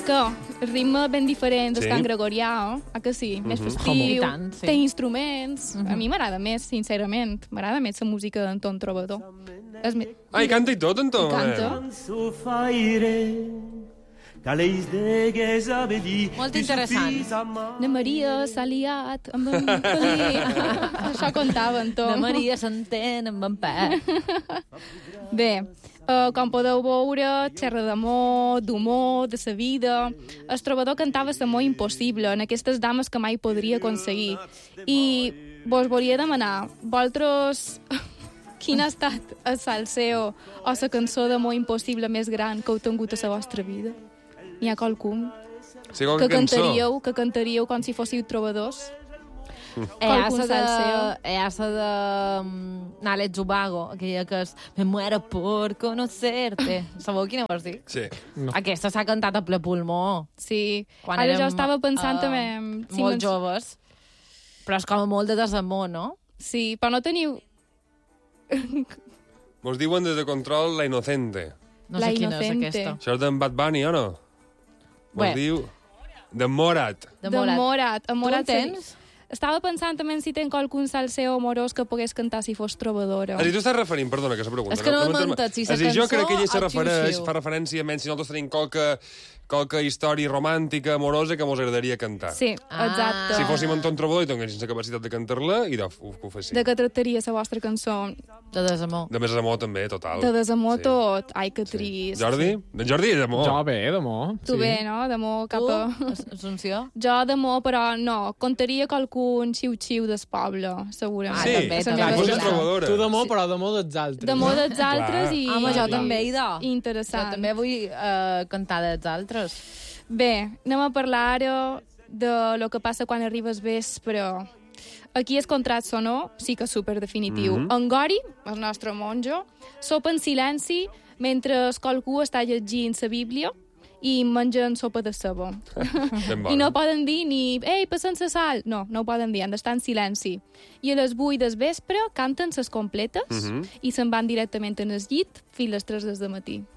Què? El ritme ben diferent del Sí. cant gregorià, que sí? Més festiu, tant, sí. té instruments. A mi m'agrada més, sincerament. M'agrada més la música d'Anton Trobador. I canta i tot, Anton. Canta. Molt interessant. Na Maria s'ha liat amb en Felip. Això contava, Anton. La Maria s'entén amb en Pep. Bé, com podeu veure, xerra d'amor, d'humor, de sa vida. El trobador cantava l'amor impossible en aquestes dames que mai podria aconseguir. I vos volia demanar, vosaltres, quin ha estat el salseo o la cançó d'amor impossible més gran que heu tingut a la vostra vida? N'hi ha qualcun? Sí, qualque cançó. Que cantaríeu com si fóssiu trobadors? Esa de salseo. Nale Zubago, aquella que és Me muero por conocerte. Sabeu quina vols dir? Sí. Aquesta s'ha cantat a ple pulmó. Sí. Quan Ara érem, jo estava pensant també... si molt me'n- joves. Però és com molt de desamor, no? Sí, però no teniu... Mos diuen des de control La Inocente. No La sé quina és Inocente. aquesta. Això és d'en Bad Bunny, o no? Mos Bé. diu... De Morat. De Morat. De Morat. Tu en tens? Estava pensant també si tenc qualcun salseo amorós que pogués cantar si fos trobadora. És a dir, tu estàs referint, perdona, que se pregunta. És que no m'he entès si És a dir, la jo cançó crec que ella se o refereix, xiu-xiu. fa referència a menys si nosaltres tenim qualque història romàntica, amorosa, que mos agradaria cantar. Sí, exacte. Si fóssim en Ton Trobador i tinguéssim la capacitat de cantar-la, i que ho féssim. De què tractaria la vostra cançó? De desamor. De més amor també, total. De desamor Sí. tot. Ai, que trist. Jordi? En Jordi és amor. Jo bé, d'amor. Tu bé, no? D'amor cap a... Assumpció? Jo d'amor, però no. Contaria qualcun xiu-xiu del poble, segurament. Sí, també, És la també. meva Si fossis idea. trobadora. Tu d'amor, però d'amor dels altres. D'amor dels altres i... Home, jo també, idò. Interessant. Jo també vull cantar dels altres. Bé, anem a parlar ara de lo que passa quan arribes vespre. Aquí el contrast sonor sí que és superdefinitiu. En Gori, el nostre monjo, sopa en silenci mentre qualcú està llegint la Bíblia i mengen sopa de ceba. Ben bona. I no poden dir ni «Ei, passa'ns la sal!» No, no ho poden dir, han d'estar en silenci. I a les 8 del vespre canten les completes i se'n van directament en el llit fins les 3 del matí.